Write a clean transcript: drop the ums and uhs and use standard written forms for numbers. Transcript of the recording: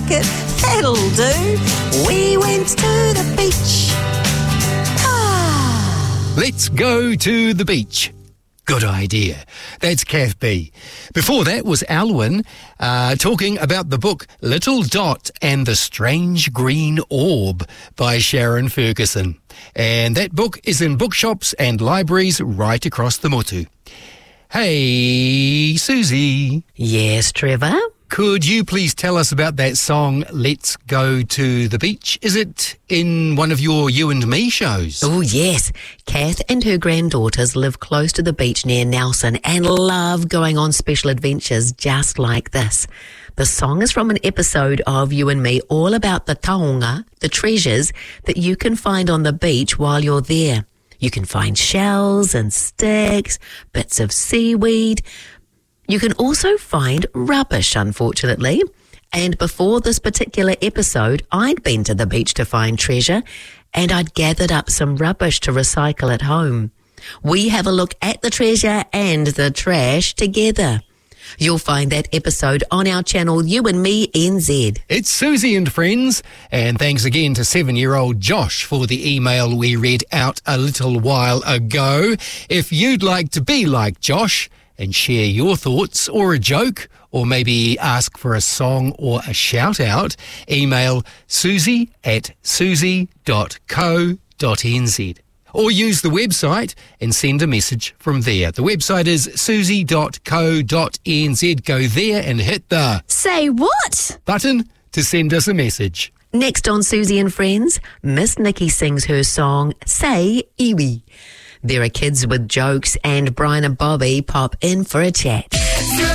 bucket, that'll do. We went to the beach. Let's go to the beach. Good idea. That's Kath B. Before that was Alwyn talking about the book Little Dot and the Strange Green Orb by Sharon Ferguson. And that book is in bookshops and libraries right across the motu. Hey, Susie. Yes, Trevor? Could you please tell us about that song, Let's Go to the Beach? Is it in one of your You and Me shows? Oh, yes. Kath and her granddaughters live close to the beach near Nelson and love going on special adventures just like this. The song is from an episode of You and Me all about the taonga, the treasures that you can find on the beach while you're there. You can find shells and sticks, bits of seaweed. You can also find rubbish, unfortunately. And before this particular episode, I'd been to the beach to find treasure, and I'd gathered up some rubbish to recycle at home. We have a look at the treasure and the trash together. You'll find that episode on our channel, You and Me NZ. It's Susie and friends, and thanks again to 7-year-old Josh for the email we read out a little while ago. If you'd like to be like Josh and share your thoughts or a joke, or maybe ask for a song or a shout-out, email susie@susie.co.nz. Or use the website and send a message from there. The website is susie.co.nz. Go there and hit the Say what? button to send us a message. Next on Susie and Friends, Miss Nikki sings her song, Say Iwi. There are kids with jokes and Brian and Bobby pop in for a chat.